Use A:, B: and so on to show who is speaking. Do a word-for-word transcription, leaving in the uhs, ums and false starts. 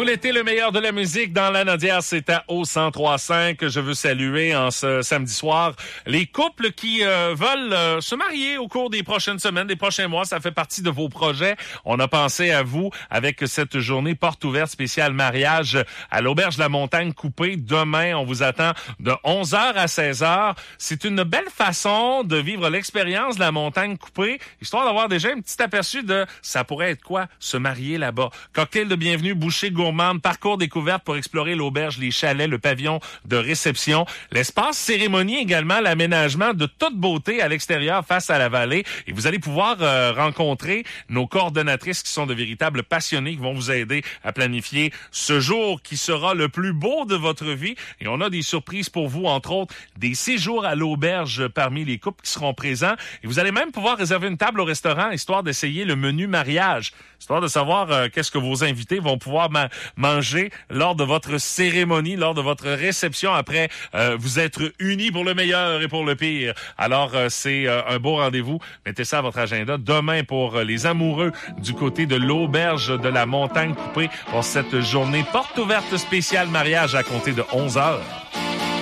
A: l'été, le meilleur de la musique dans la Nodière, c'est à au cent trois cinq. Je veux saluer en ce samedi soir les couples qui euh, veulent euh, se marier au cours des prochaines semaines, des prochains mois. Ça fait partie de vos projets. On a pensé à vous avec cette journée porte ouverte spéciale mariage à l'Auberge de la Montagne Coupée. Demain, on vous attend de onze heures à seize heures. C'est une belle façon de vivre l'expérience de la Montagne Coupée, histoire d'avoir déjà un petit aperçu de ça pourrait être quoi, se marier là-bas. Cocktail de bienvenue, bouchée gourmande, parcours découverte pour explorer l'auberge, les chalets, le pavillon de réception, l'espace cérémonie également, l'aménagement de toute beauté à l'extérieur face à la vallée. Et vous allez pouvoir euh, rencontrer nos coordonnatrices qui sont de véritables passionnés, qui vont vous aider à planifier ce jour qui sera le plus beau de votre vie. Et on a des surprises pour vous, entre autres, des séjours à l'auberge parmi les couples qui seront présents. Et vous allez même pouvoir réserver une table au restaurant, histoire d'essayer le menu mariage, histoire de savoir euh, qu'est-ce que vos invités vont pouvoir ma- manger lors de votre cérémonie, lors de votre réception, après euh, vous être unis pour le meilleur et pour le pire. Alors, euh, c'est euh, un beau rendez-vous. Mettez ça à votre agenda. Demain, pour euh, les amoureux du côté de l'Auberge de la Montagne Coupée, pour cette journée porte ouverte spéciale mariage à compter de onze heures.